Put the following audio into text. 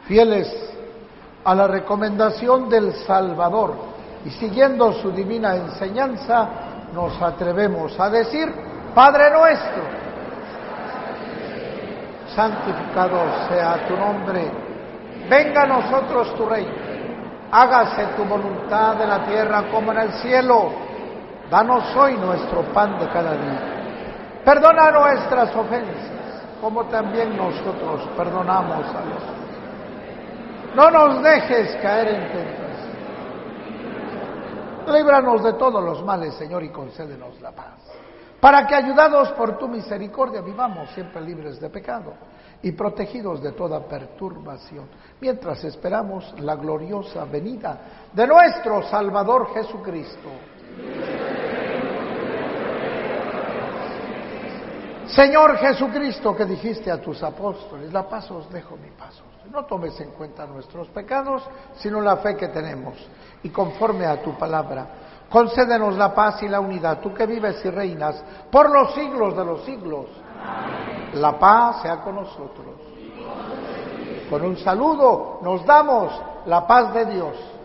Fieles a la recomendación del Salvador y siguiendo su divina enseñanza, nos atrevemos a decir: Padre nuestro, santificado sea tu nombre, venga a nosotros tu reino, hágase tu voluntad en la tierra como en el cielo. Danos hoy nuestro pan de cada día. Perdona nuestras ofensas, como también nosotros perdonamos a los demás. No nos dejes caer en tentación. Líbranos de todos los males, Señor, y concédenos la paz, para que, ayudados por tu misericordia, vivamos siempre libres de pecado y protegidos de toda perturbación, mientras esperamos la gloriosa venida de nuestro Salvador Jesucristo. Señor Jesucristo, que dijiste a tus apóstoles: la paz os dejo, mi paz os doy. No tomes en cuenta nuestros pecados, sino la fe que tenemos. Y conforme a tu palabra, concédenos la paz y la unidad, tú que vives y reinas por los siglos de los siglos. Amén. La paz sea con nosotros. Con un saludo nos damos la paz de Dios.